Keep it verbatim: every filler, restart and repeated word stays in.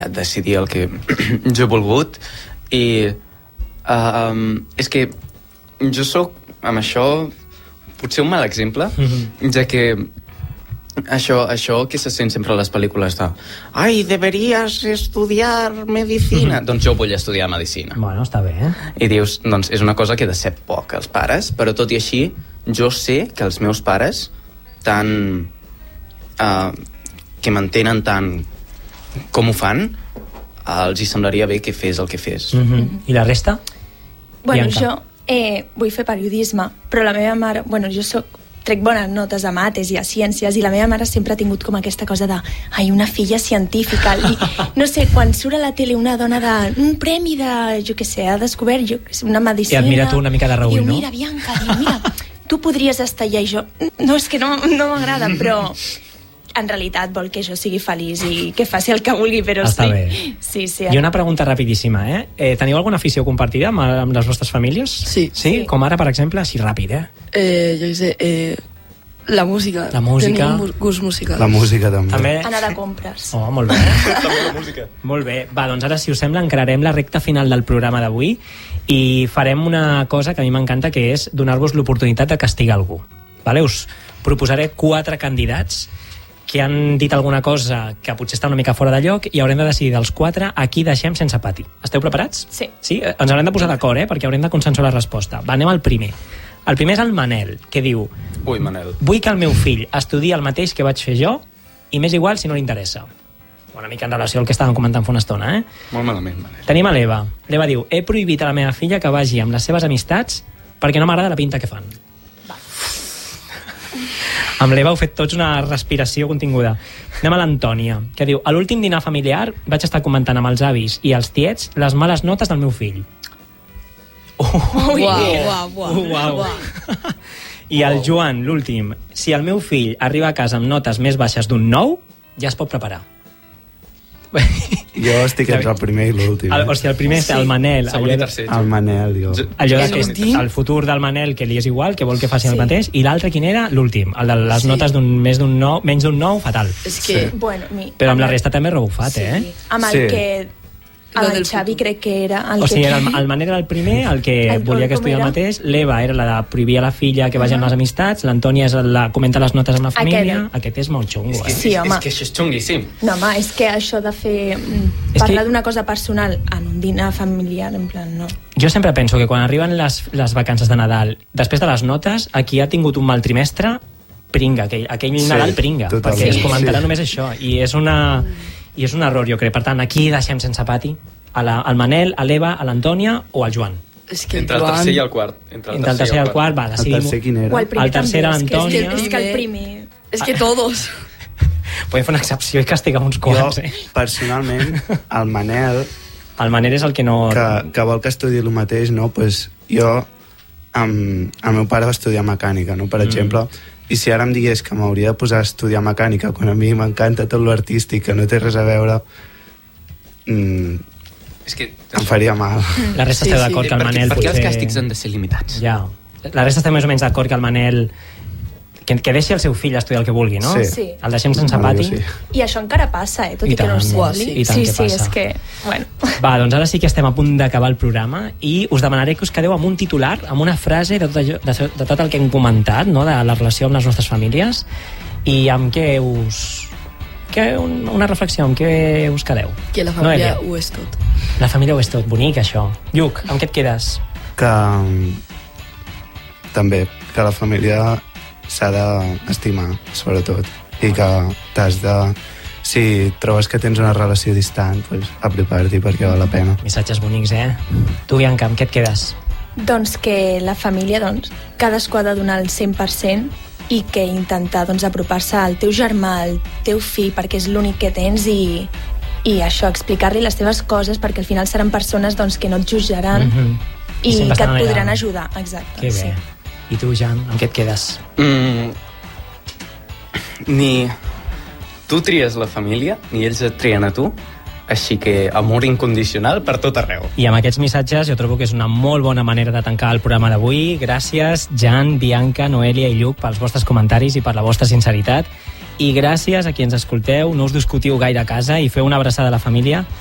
decidir el que jo he volgut i uh, és que jo sóc amb això potser un mal exemple, mm-hmm. ja que això, això que se sent sempre a les pel·lícules de ai, deberies estudiar medicina, mm-hmm. doncs jo vull estudiar medicina. Bueno, està bé, eh? I dius, doncs és una cosa que decep poc als pares, però tot i així jo sé que els meus pares tan uh, que m'entenen tant com ho fan, els hi semblaria bé que fes el que fes. Mm-hmm. I la resta? Bueno, Bianca. jo eh, vull fer periodisme, però la meva mare, bueno, jo soc, trec bones notes a mates i a ciències, i la meva mare sempre ha tingut com aquesta cosa de ai, una filla científica, i no sé, quan surt a la tele una dona de un premi de, jo què sé, ha descobert jo, una medicina... I admira tu una mica de reüll, diu, no? Mira, Bianca, diu, mira, tu podries estar allà, i jo, no, és que no, no m'agrada, però en realitat vol que jo sigui feliç i que faci el que vulgui, però Està sí. bé. Sí, sí. I una pregunta rapidíssima, eh? eh teniu alguna afició compartida amb, amb les vostres famílies? Sí. Sí? Sí. Com ara, per exemple, així ràpid, eh? Eh, jo què sé, eh, la música. La música. Tenim gust musical. La música també. També... Anar de compres. Oh, molt bé. També la música. Molt bé. Va, doncs ara, si us sembla, encararem la recta final del programa d'avui i farem una cosa que a mi m'encanta, que és donar-vos l'oportunitat de castigar algú. Vale? Us proposaré quatre candidats que han dit alguna cosa que potser està una mica fora de lloc i haurem de decidir dels quatre a qui deixem sense pati. Esteu preparats? Sí. Sí? Ens haurem de posar d'acord, eh? Perquè haurem de consensuar la resposta. Va, anem al primer. El primer és el Manel, que diu: Ui, Manel. vull que el meu fill estudiï el mateix que vaig fer jo i m'és igual si no li interessa. Una mica en relació al que estàvem comentant fa una estona, eh? Molt malament, Manel. Tenim a l'Eva. L'Eva diu: he prohibit a la meva filla que vagi amb les seves amistats perquè no m'agrada la pinta que fan. Amb l'Eva heu fet tots una respiració continguda. Anem a l'Antònia, que diu: a l'últim dinar familiar vaig estar comentant amb els avis i els tiets les males notes del meu fill. Uh, Ui, uau, uau, Uh, uau. I el Joan, l'últim: si el meu fill arriba a casa amb notes més baixes d'un nou, ja es pot preparar. Jo estic entre el primer i l'últim. El, o sigui, el primer és el Manel. Segon i allò de- tercer. El Manel, jo. Allò de Sí, que sí. el futur del Manel, que li és igual, que vol que faci el Sí. mateix, i l'altre quin era? L'últim, el de les Sí. notes d'un més d'un nou, menys d'un nou, fatal. És que... Sí. Bueno, mi, Però amb la resta també rebufat, sí. eh? Amb el Sí. que... Lo Amb el del Xavi futur. crec que era... El O sigui, que... el, el Manel era el primer, el que El- volia que com estudiés el era? mateix. L'Eva era la de prohibir a la filla que vagi amb les amistats. L'Antònia és la comenta les notes amb la família. Aquest. Aquest és molt xungo, És que, eh? Sí, home. és que això és xunguíssim. No, home, és que això de fer... mm, És Parlar que- d'una cosa personal en un dinar familiar, en plan, no. Jo sempre penso que quan arriben les, les vacances de Nadal, després de les notes, aquí ha tingut un mal trimestre, pringa, aquell, aquell Sí, Nadal pringa, totalment. perquè es Sí. comentarà Sí. només això, i és, una, i és un error, jo crec. Per tant, aquí deixem sense pati a la, al Manel, a l'Eva, a l'Antònia o al Joan. És que Entre el Joan... tercer i el quart. Entre Entre el tercer i el quart, va, El decidim... tercer quin era? O el primer El tercer era també, és que- l'Antònia. És que, és que el primer... És que todos. Podem fer una excepció i castigar uns Jo, quants, eh? personalment, el Manel, El Manel és el que no... que, que vol que estudi el mateix, no? Pues jo, amb, el meu pare va estudiar mecànica, no? Per Mm. exemple, i si ara em digués que m'hauria de posar a estudiar mecànica quan a mi m'encanta tot l'artístic, que no té res a veure, mm, És que... em faria mal. La resta Sí, esteu sí. d'acord que el per, Manel per què els potser... càstigs han de ser limitats? Ja. La resta estem més o menys d'acord que el Manel... Que, que deixi el seu fill estudiar el que vulgui, no? Sí. Sí. El deixem sense Bueno, pati. sí. I això encara passa, eh? Tot I i, que no tant, ho uah, sembli. sí, i tant sí, que sí, passa. és que... Bueno. Va, doncs ara sí que estem a punt d'acabar el programa i us demanaré que us quedeu amb un titular, amb una frase de tot, allò, de, de tot el que hem comentat, no? De la relació amb les nostres famílies, i amb què us... Que un, una reflexió, amb què us quedeu? Que la família Noelia. ho és tot. La família ho és tot, bonic això. Lluc, amb què et quedes? Que mm, també, que la família s'ha d'estimar, sobretot, i que t'has de... Si trobes que tens una relació distant, pues, apropar-t'hi perquè val la pena. Missatges bonics, eh? Tu, Bianca, amb què et quedes? Doncs que la família, doncs, cadascú ha de donar el cent per cent i que intentar, doncs, apropar-se al teu germà, al teu fill, perquè és l'únic que tens, i, i això, explicar-li les teves coses, perquè al final seran persones, doncs, que no et jutjaran Mhm. i Sempre que et estaran allà. podran ajudar. Exacte. Que bé. Sí. I tu, Jan, amb què et quedes? Mm, ni tu tries la família, ni ells et trien a tu, així que amor incondicional per tot arreu. I amb aquests missatges jo trobo que és una molt bona manera de tancar el programa d'avui. Gràcies, Jan, Bianca, Noelia i Lluc, pels vostres comentaris i per la vostra sinceritat. i gràcies a qui ens escolteu, no us discutiu gaire a casa i feu una abraçada a la família,